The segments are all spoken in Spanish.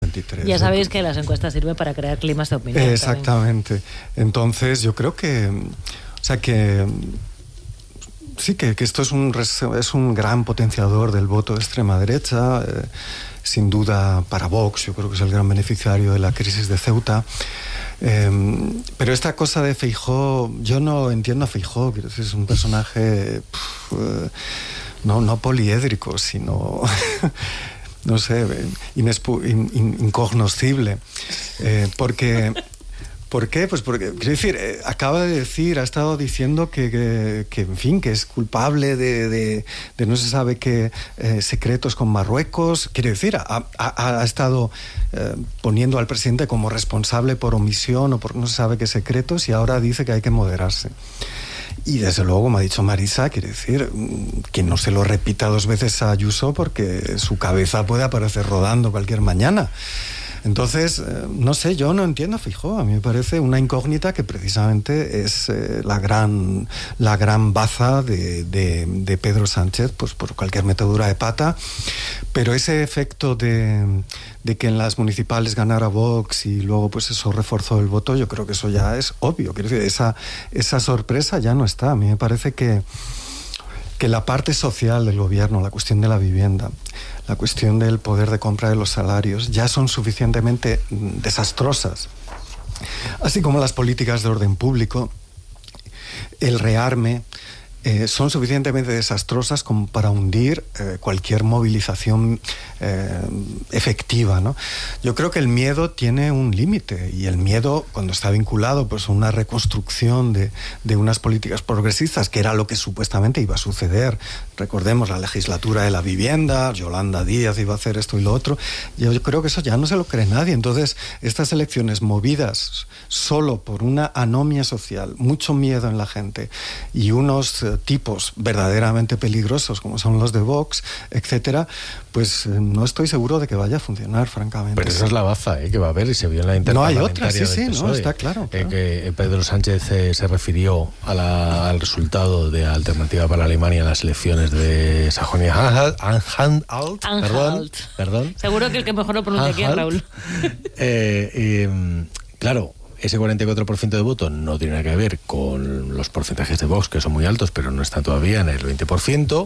2023. Ya sabéis que las encuestas sirven para crear climas de opinión. Exactamente. También. Entonces, yo creo que... O sea, que... Sí, que esto es un gran potenciador del voto de extrema derecha, sin duda para Vox, yo creo que es el gran beneficiario de la crisis de Ceuta. Pero esta cosa de Feijóo, yo no entiendo a Feijóo, quiero decir, es un personaje no poliédrico, sino no sé, incognoscible, porque... ¿Por qué? Pues porque, quiero decir, acaba de decir, ha estado diciendo que en fin, que es culpable de no se sabe qué secretos con Marruecos. Quiero decir, ha estado poniendo al presidente como responsable por omisión o por no se sabe qué secretos, y ahora dice que hay que moderarse. Y desde luego, como ha dicho Marisa, quiere decir que no se lo repita 2 veces a Ayuso, porque su cabeza puede aparecer rodando cualquier mañana. Entonces, no sé, yo no entiendo a Feijóo. A mí me parece una incógnita que precisamente es la gran baza de Pedro Sánchez, pues por cualquier metedura de pata. Pero ese efecto de que en las municipales ganara Vox y luego pues eso reforzó el voto, yo creo que eso ya es obvio. Quiero decir, esa sorpresa ya no está. A mí me parece que la parte social del gobierno, la cuestión de la vivienda, la cuestión del poder de compra de los salarios, ya son suficientemente desastrosas. Así como las políticas de orden público, el rearme, son suficientemente desastrosas como para hundir cualquier movilización efectiva, ¿no? Yo creo que el miedo tiene un límite, y el miedo, cuando está vinculado pues, a una reconstrucción de unas políticas progresistas, que era lo que supuestamente iba a suceder. Recordemos la legislatura de la vivienda, Yolanda Díaz iba a hacer esto y lo otro. Yo creo que eso ya no se lo cree nadie. Entonces, estas elecciones movidas solo por una anomia social, mucho miedo en la gente y unos tipos verdaderamente peligrosos como son los de Vox, etcétera, pues no estoy seguro de que vaya a funcionar, francamente. Pero esa es la baza que va a haber, y se vio en la interparlamentaria. No hay otra, sí, del PSOE, no, está claro. Que Pedro Sánchez se refirió al resultado de Alternativa para Alemania en las elecciones de Sajonia-Anhalt. Perdón. Seguro que el que mejor lo pronuncia aquí es Raúl. Claro, ese 44% de voto no tiene nada que ver con los porcentajes de Vox, que son muy altos, pero no está todavía en el 20%.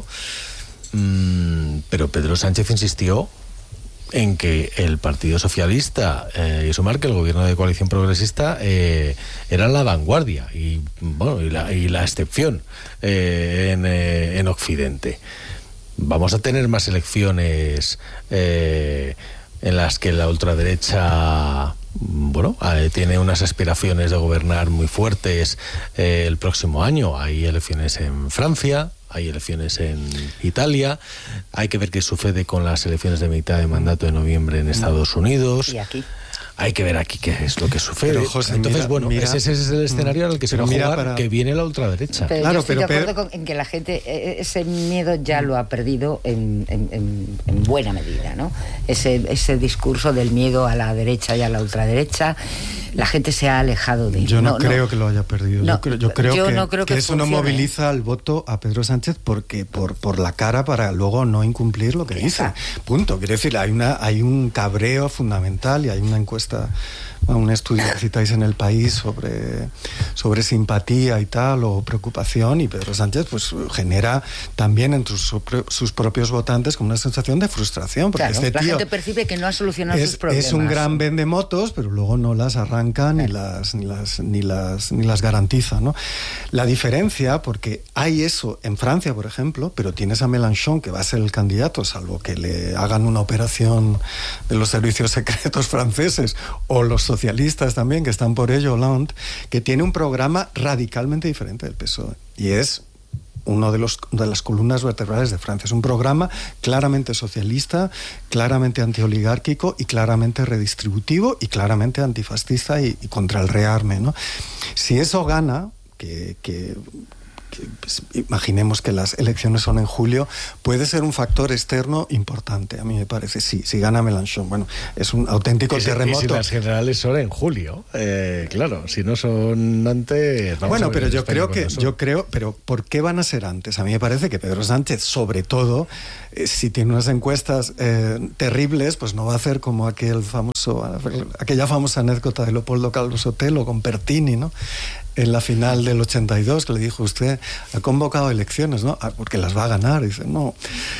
Pero Pedro Sánchez insistió en que el Partido Socialista y Sumar, que el gobierno de coalición progresista era la vanguardia y la excepción en Occidente. Vamos a tener más elecciones en las que la ultraderecha tiene unas aspiraciones de gobernar muy fuertes el próximo año. Hay elecciones en Francia, hay elecciones en Italia, hay que ver qué sucede con las elecciones de mitad de mandato de noviembre en Estados Unidos. Y aquí. Hay que ver aquí qué es lo que sucede. Pero, José, entonces, ese es el escenario en el que se va a jugar, que viene la ultraderecha. Pero yo estoy de acuerdo en que la gente ese miedo ya lo ha perdido en buena medida, ¿no? Ese discurso del miedo a la derecha y a la ultraderecha, la gente se ha alejado de ello. Yo no creo que lo haya perdido. Yo creo que eso funcione. no moviliza al voto a Pedro Sánchez porque por la cara para luego no incumplir lo que dice. Punto. Quiero decir, hay un cabreo fundamental, y hay una encuesta, un estudio que citáis en El País sobre simpatía y tal, o preocupación, y Pedro Sánchez pues genera también entre sus propios votantes como una sensación de frustración, porque claro, la gente percibe que no ha solucionado sus problemas. Es un gran vendemotos, pero luego no las arranca ni las garantiza, ¿no? La diferencia, porque hay eso en Francia, por ejemplo, pero tienes a Mélenchon, que va a ser el candidato, salvo que le hagan una operación de los servicios secretos franceses, o los socialistas también, que están por ello, Hollande, que tiene un programa radicalmente diferente del PSOE, y es uno de las columnas vertebrales de Francia. Es un programa claramente socialista, claramente antioligárquico y claramente redistributivo y claramente antifascista y contra el rearme, ¿no? Si eso gana, que pues, imaginemos que las elecciones son en julio, puede ser un factor externo importante, a mí me parece. Sí, si gana Mélenchon, bueno, es un auténtico terremoto. Y si las generales son en julio, claro, si no son antes... Bueno, pero yo creo, pero ¿por qué van a ser antes? A mí me parece que Pedro Sánchez, sobre todo, si tiene unas encuestas terribles, pues no va a hacer como aquella famosa anécdota de Leopoldo Calvo Sotelo con Pertini, ¿no? En la final del 82, que le dijo, usted ha convocado elecciones, ¿no? Porque las va a ganar. Y dice, no.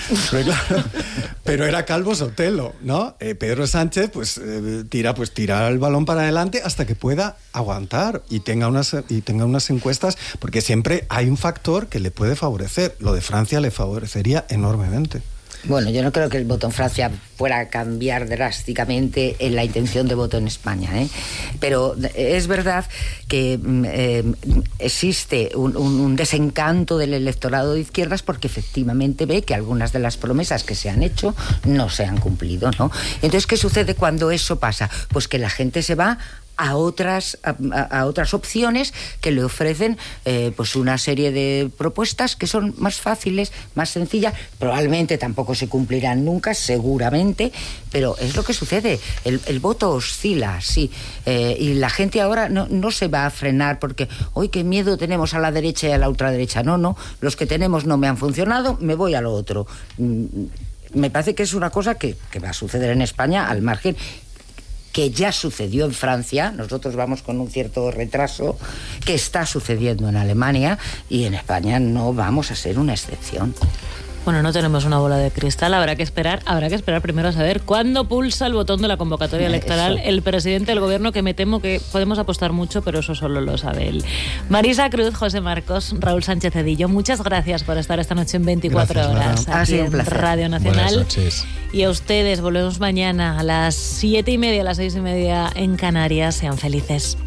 Pero era Calvo Sotelo, ¿no? Pedro Sánchez, pues tira el balón para adelante hasta que pueda aguantar y tenga unas encuestas, porque siempre hay un factor que le puede favorecer. Lo de Francia le favorecería enormemente. Bueno, yo no creo que el voto en Francia fuera a cambiar drásticamente en la intención de voto en España, ¿eh? Pero es verdad que existe un desencanto del electorado de izquierdas porque efectivamente ve que algunas de las promesas que se han hecho no se han cumplido, ¿no? Entonces, ¿qué sucede cuando eso pasa? Pues que la gente se va a otras opciones que le ofrecen pues una serie de propuestas que son más fáciles, más sencillas, probablemente tampoco se cumplirán nunca, seguramente, pero es lo que sucede, el voto oscila, sí, y la gente ahora no se va a frenar porque, hoy qué miedo tenemos a la derecha y a la ultraderecha, no, los que tenemos no me han funcionado, me voy a lo otro. Me parece que es una cosa que va a suceder en España al margen, que ya sucedió en Francia, nosotros vamos con un cierto retraso, que está sucediendo en Alemania, y en España no vamos a ser una excepción. Bueno, no tenemos una bola de cristal, habrá que esperar primero a saber cuándo pulsa el botón de la convocatoria electoral el presidente del gobierno, que me temo que podemos apostar mucho, pero eso solo lo sabe él. Marisa Cruz, José Marcos, Raúl Sánchez Cedillo, muchas gracias por estar esta noche en 24 horas aquí en Radio Nacional. Buenas noches. Y a ustedes, volvemos mañana a las 7:30, a las 6:30 en Canarias. Sean felices.